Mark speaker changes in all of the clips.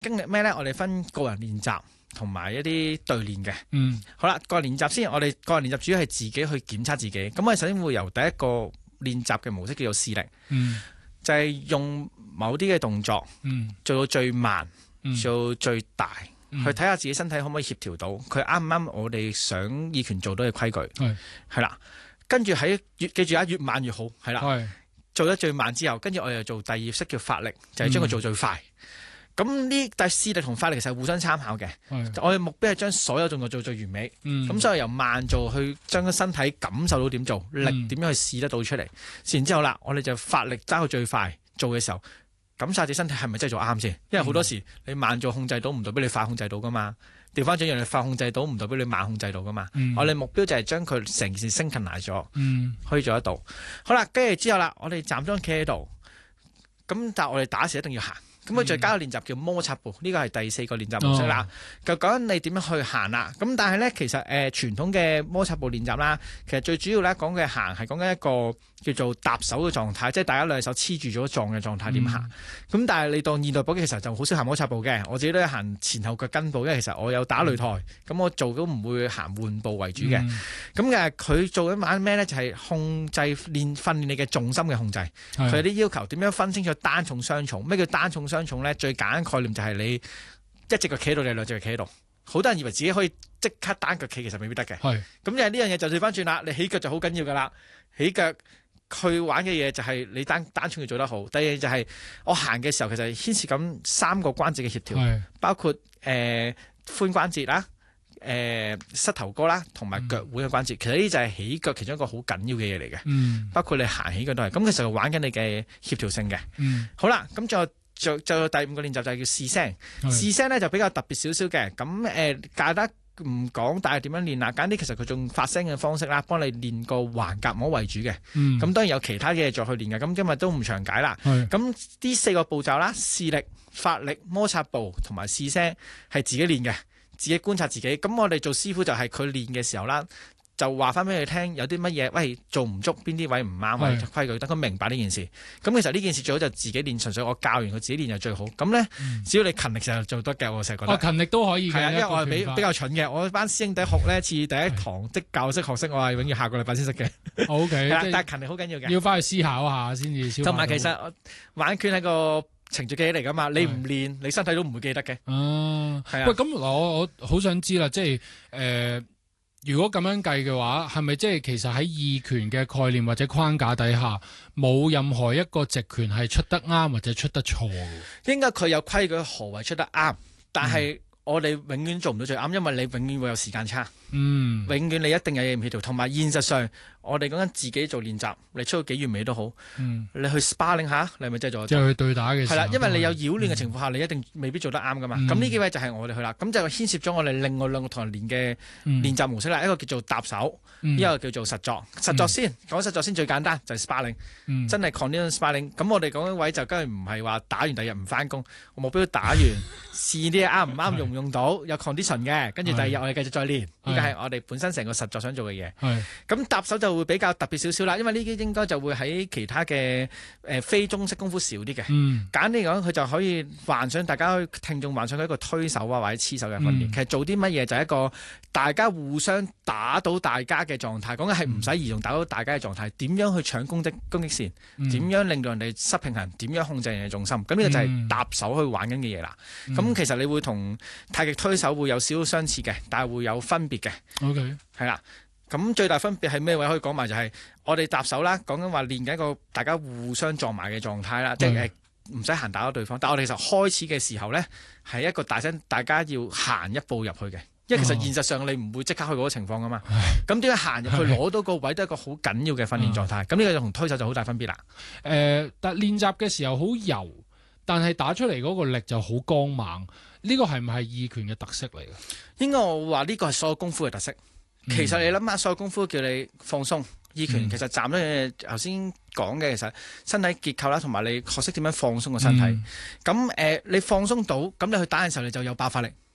Speaker 1: 經歷咩咧？我哋分個人練習同埋一啲隊練嘅。好啦，個人練習先，我哋個人練習主要係自己去檢測自己。咁我哋首先會由第一個練習嘅模式叫做試力，就係用某啲嘅動作做到最慢，做到最大，去睇下自己身體可唔可以協調到，佢啱唔啱我哋想意拳做到嘅規矩。係啦，跟住記住啊，越慢越好。係啦，做得最慢之後，跟住我哋就做第二式叫發力，就係將佢做最快。咁但係試力同發力其實係互相參考嘅。我哋目標係將所有動作做最完美。咁所以由慢做去將個身體感受到點做，力點樣去試得到出嚟。試完之後啦，我哋就發力揸到最快做嘅時候，感受自己身體係咪真係做啱先？因為好多時你慢做控制到，唔代表你快控制到噶嘛。調翻轉，讓你快控制到，唔代表你慢控制到噶嘛。我哋目標就係將佢成件事升級埋咗，可以做得到。好啦，跟住之後啦，我哋站樁企喺度，咁但係我哋打時一定要行。咁佢再加個練習叫摩擦步，呢個係第4個練習模式啦。就講緊你點樣去行啦。咁但係咧，其實傳統嘅摩擦步練習啦，其實最主要咧講嘅行係講緊一個叫做搭手嘅狀態，即係大家兩隻手黐住咗撞嘅狀態點行。咁但係你當現代搏擊其實就好少行摩擦步嘅，我自己都係行前後腳跟步，因為其實我有打擂台，咁我做都唔會行換步為主嘅。咁佢做緊玩咩咧？就係控制訓練你嘅重心嘅控制。佢有啲要求點樣分清楚單重雙重？咩叫單重雙重咧？最簡單概念就係你一隻腳企喺度，你兩隻腳企喺度。好多人以為自己可以即刻單腳企，其實未必得嘅。咁就係呢樣嘢就調翻轉啦。你起腳就好緊要噶啦，起腳去玩嘅嘢就係你單重要做得好。第二就係我行嘅時候，其實牽涉緊3個關節嘅協調，包括髖關節啦、膝頭哥啦，同埋腳腕嘅關節。其實呢就係起腳其中一個好緊要嘅嘢嚟嘅。包括你行起腳都係。咁其實玩緊你嘅協調性嘅。好啦，咁就第5個練習就係叫試聲。試聲咧就比較特別少少嘅。咁大家唔講，但係點樣練啦？簡單啲，其實佢仲發聲嘅方式啦，幫你練個橫膈膜為主嘅。咁當然有其他嘅嘢再去練嘅。咁今日都唔詳解啦。咁呢4個步驟啦，試力、發力、摩擦步同埋試聲係自己練嘅，自己觀察自己。咁我哋做師傅就係佢練嘅時候啦，就話翻俾佢聽有啲乜嘢，喂，做唔足邊啲位唔啱或者規矩，等佢明白呢件事。咁其實呢件事最好就自己練，純粹我教完佢自己練就最好。咁咧，只要你勤力就做得嘅，我成日覺得。勤力都可以嘅。係啊，因為我係比較蠢嘅，我班師兄弟學呢次第一堂即教識學識，我係永遠下個禮拜先識嘅。OK，但係勤力好緊要嘅，要翻去思考下先至。同埋其實玩拳係個程序記憶嚟噶嘛，你唔練，你身體都唔會記得嘅。係啊。喂，咁我好想知啦，即係如果咁樣計嘅話，係咪即係其實喺意拳嘅概念或者框架底下，冇任何一個直拳係出得啱或者出得錯嘅？應該佢有規矩何謂出得啱，但係我哋永遠做唔到最啱，因為你永遠會有時間差。永遠你一定有嘢唔協調，同埋現實上我哋講緊自己做練習，你出到幾完美都好，你去 sparring 下，你係咪真係做得？即係去對打嘅時候。係啦，因為你有擾亂嘅情況下，你一定未必做得啱噶嘛。咁呢幾位就係我哋去啦，咁就牽涉咗我哋另外2個同人練嘅練習模式啦。一個叫做搭手，一個叫做實作。實作先講實作先最簡單，就係 sparring，真係 condition sparring。咁我哋講緊位就梗係唔係話打完第二日唔翻工，我目標打完試啲嘢啱唔啱，用唔用到，有 condition 嘅，跟住第二日我哋繼續再練。呢個係我哋本身成個實作想做嘅嘢。咁搭手就會比較特別少少啦，因為呢啲應該就會喺其他嘅非中式功夫少啲嘅。簡單嚟講，佢就可以幻想大家聽眾幻想佢一個推手啊或者黐手嘅訓練。其實做啲乜嘢就係一個大家互相打到大家嘅狀態，講緊係唔使移動打到大家嘅狀態。點樣去搶攻擊線？點樣令到人哋失平衡？點樣控制人嘅重心？咁呢個就係搭手去玩緊嘅嘢啦。咁其實你會同太極推手會有少少相似嘅，但係會有分別嘅。OK， 係啦。咁最大分別係咩位可以講埋就係我哋搭手啦，講緊話練緊一個大家互相撞埋嘅狀態啦，即係唔使行打到對方。但係我哋其實開始嘅時候咧，係一個大家要行一步入去嘅，因為其實現實上你唔會即刻去嗰個情況噶嘛。咁點解行入去攞到個位都係一個好緊要嘅訓練狀態。咁呢個就同推手就好大分別啦。但練習嘅時候好柔，但係打出嚟嗰個力就好剛猛。呢個係唔係意拳嘅特色嚟嘅？應該我話呢個係所有功夫嘅特色。其實你諗下，所有功夫叫你放鬆，意拳其實站咗嘢頭先講嘅，其實身體結構啦，同埋你學識點樣放鬆個身體。咁你放鬆到，咁你去打嘅時候你就有爆發力。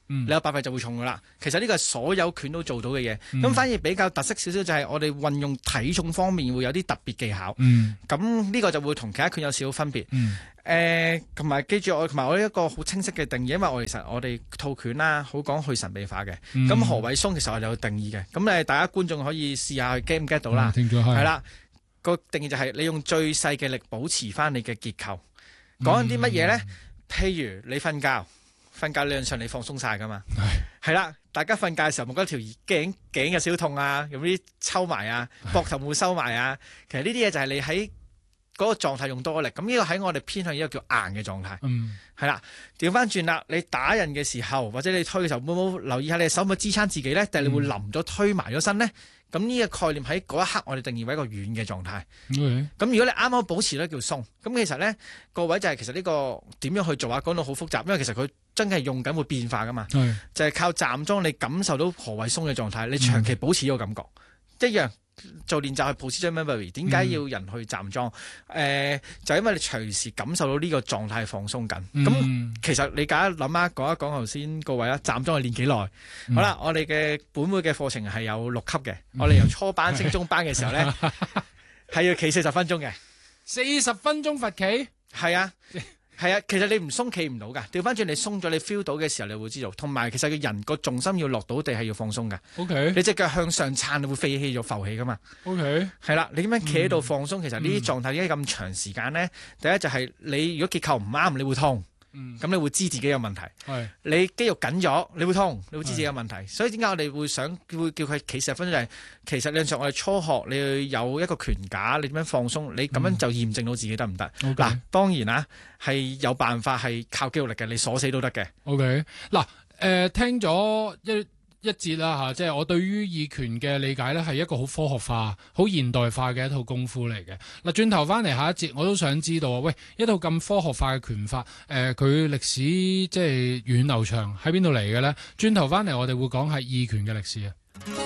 Speaker 1: 你有百肺就會重噶啦。其實呢個係所有拳都做到嘅嘢。咁反而比較特色少少就係我哋運用體重方面會有啲特別技巧。咁呢個就會同其他拳有少少分別。同埋記住同埋我一個好清晰嘅定義，因為其實我哋套拳啦，好講去神秘化嘅。咁何謂鬆其實我哋有定義嘅。咁大家觀眾可以試下去 get 唔 get 到啦。係啦，個定義就係你用最細嘅力保持翻你嘅結構。講緊啲乜嘢咧？譬如你瞓覺理論上你放鬆晒噶嘛。係啦，大家瞓覺嘅時候冇嗰條頸嘅少痛啊，有啲抽埋啊，膊頭冇收埋啊。其實呢啲嘢就係你喺嗰個狀態用多力，咁呢個喺我哋偏向一個叫硬嘅狀態。係啦，調翻轉啦，你打人嘅時候或者你推嘅時候，會冇留意下你手有冇支撐自己咧？定係你會冧咗推埋咗身咧？咁呢個概念喺嗰一刻我哋定義為一個軟嘅狀態。咁如果你啱啱保持咧叫鬆。咁其實咧個位就係其實呢個點樣去做啊？講到好複雜，因為其實佢真係用緊會變化噶嘛。就係靠站樁你感受到何謂鬆嘅狀態，你長期保持呢個感覺一樣。做練習係 position memory， 點解要人去站樁？就因為你隨時感受到呢個狀態放鬆緊。咁其實你大家諗下，講一講頭先各位啦，站樁係練幾耐？好啦，我哋嘅本會嘅課程係有6級嘅，我哋由初班升中班嘅時候咧，係要企40分鐘嘅。
Speaker 2: 40分鐘罰企？
Speaker 1: 係啊。係啊，其實你唔鬆企唔到噶，調翻轉你鬆咗，你 feel 到嘅時候，你會知道。同埋其實個人個重心要落到地係要放鬆噶。
Speaker 2: OK，
Speaker 1: 你隻腳向上撐，你會飛起咗浮起噶嘛。
Speaker 2: OK，
Speaker 1: 係啦，你點樣企喺度放鬆？其實呢啲狀態點解咁長時間咧？第一就係你如果結構唔啱，你會痛。咁你會知自己有問題。你肌肉緊咗，你會痛，你會知自己有問題。所以點解我哋會叫佢企40分鐘？就係其實理論上我哋初學你要有一個拳架，你點樣放鬆？你咁樣就驗證到自己得唔得？嗱，當然啦，係有辦法係靠肌肉力嘅，你鎖死都得嘅。
Speaker 2: OK， 嗱，聽咗一節啦嚇，即係我對於意拳嘅理解咧，係一個好科學化、好現代化嘅一套功夫嚟嘅。嗱，轉頭翻嚟下一節，我都想知道啊，喂，一套咁科學化嘅拳法，佢歷史即係源遠流長喺邊度嚟嘅咧？轉頭翻嚟，我哋會講係意拳嘅歷史啊。